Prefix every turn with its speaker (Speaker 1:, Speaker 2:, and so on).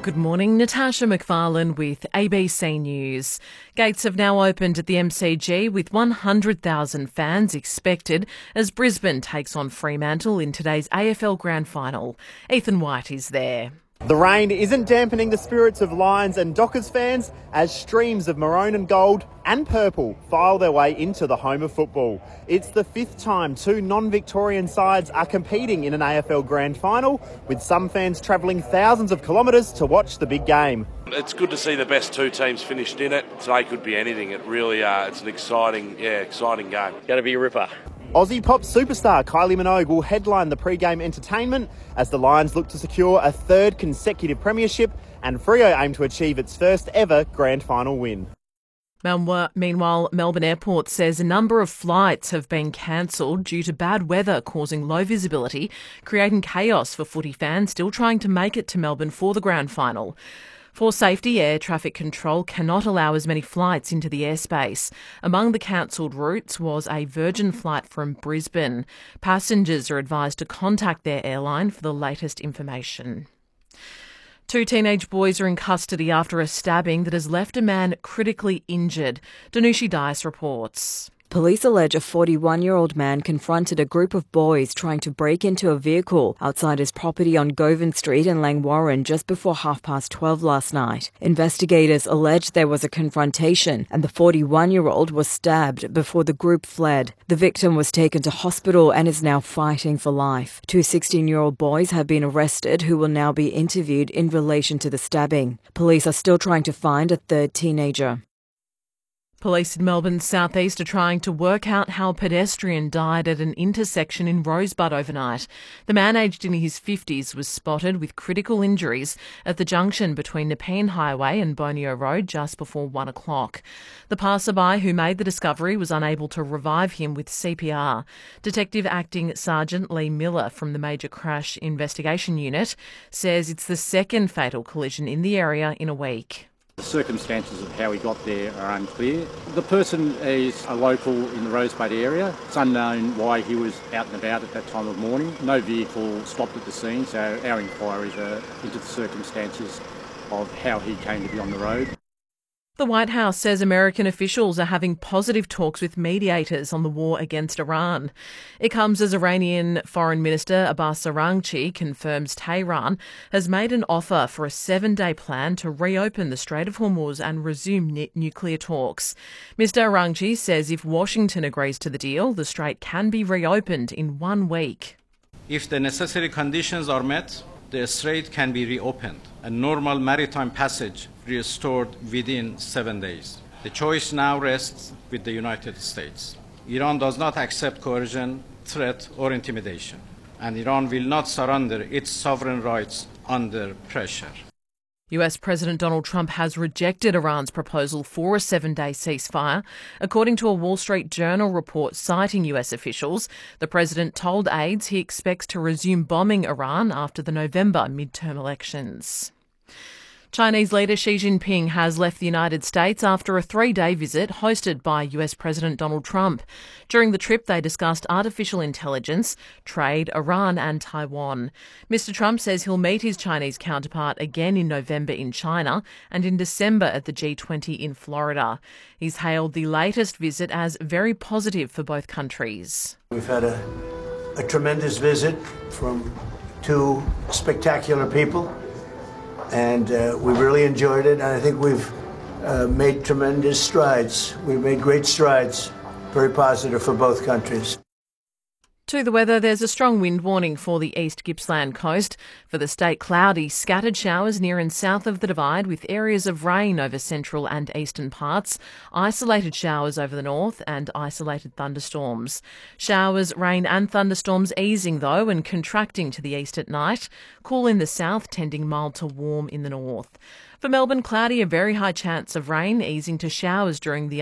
Speaker 1: Good morning, Natasha McFarlane with ABC News. Gates have now opened at the MCG with 100,000 fans expected as Brisbane takes on Fremantle in today's AFL Grand Final. Ethan White is there.
Speaker 2: The rain isn't dampening the spirits of Lions and Dockers fans as streams of maroon and gold and purple file their way into the home of football. It's the fifth time two non-Victorian sides are competing in an AFL Grand Final, with some fans travelling thousands of kilometres to watch the big game.
Speaker 3: It's good to see the best two teams finished in it. Today could be anything. It really, it's an exciting game.
Speaker 4: Going to be a ripper.
Speaker 2: Aussie pop superstar Kylie Minogue will headline the pre-game entertainment as the Lions look to secure a third consecutive premiership and Freo aim to achieve its first ever grand final win.
Speaker 1: Meanwhile, Melbourne Airport says a number of flights have been cancelled due to bad weather causing low visibility, creating chaos for footy fans still trying to make it to Melbourne for the grand final. For safety, air traffic control cannot allow as many flights into the airspace. Among the cancelled routes was a Virgin flight from Brisbane. Passengers are advised to contact their airline for the latest information. Two teenage boys are in custody after a stabbing that has left a man critically injured. Danushi Dias reports.
Speaker 5: Police allege a 41-year-old man confronted a group of boys trying to break into a vehicle outside his property on Govan Street in Langwarrin just before 12:30 last night. Investigators allege there was a confrontation and the 41-year-old was stabbed before the group fled. The victim was taken to hospital and is now fighting for life. Two 16-year-old boys have been arrested who will now be interviewed in relation to the stabbing. Police are still trying to find a third teenager.
Speaker 1: Police in Melbourne's southeast are trying to work out how a pedestrian died at an intersection in Rosebud overnight. The man, aged in his 50s, was spotted with critical injuries at the junction between Nepean Highway and Bonio Road just before 1 o'clock. The passerby who made the discovery was unable to revive him with CPR. Detective Acting Sergeant Lee Miller from the Major Crash Investigation Unit says it's the second fatal collision in the area in a week.
Speaker 6: The circumstances of how he got there are unclear. The person is a local in the Rosebud area. It's unknown why he was out and about at that time of morning. No vehicle stopped at the scene, so our inquiries are into the circumstances of how he came to be on the road.
Speaker 1: The White House says American officials are having positive talks with mediators on the war against Iran. It comes as Iranian Foreign Minister Abbas Araghchi confirms Tehran has made an offer for a 7-day plan to reopen the Strait of Hormuz and resume nuclear talks. Mr. Araghchi says if Washington agrees to the deal, the strait can be reopened in 1 week.
Speaker 7: If the necessary conditions are met, the strait can be reopened and normal maritime passage restored within 7 days. The choice now rests with the United States. Iran does not accept coercion, threat, or intimidation, and Iran will not surrender its sovereign rights under pressure.
Speaker 1: US President Donald Trump has rejected Iran's proposal for a 7-day ceasefire. According to a Wall Street Journal report citing US officials, the president told aides he expects to resume bombing Iran after the November midterm elections. Chinese leader Xi Jinping has left the United States after a 3-day visit hosted by US President Donald Trump. During the trip, they discussed artificial intelligence, trade, Iran and Taiwan. Mr. Trump says he'll meet his Chinese counterpart again in November in China and in December at the G20 in Florida. He's hailed the latest visit as very positive for both countries.
Speaker 8: We've had a tremendous visit from two spectacular people. And we really enjoyed it, and I think we've made tremendous strides. We've made great strides, very positive for both countries.
Speaker 1: To the weather, there's a strong wind warning for the East Gippsland coast. For the state, cloudy, scattered showers near and south of the Divide with areas of rain over central and eastern parts, isolated showers over the north and isolated thunderstorms. Showers, rain and thunderstorms easing though and contracting to the east at night. Cool in the south, tending mild to warm in the north. For Melbourne, cloudy, a very high chance of rain, easing to showers during the